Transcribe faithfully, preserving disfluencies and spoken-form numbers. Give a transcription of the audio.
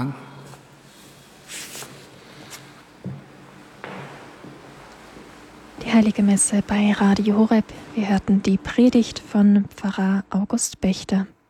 Amen. Die Heilige Messe bei Radio Horeb. Wir hörten die Predigt von Pfarrer August Bechter.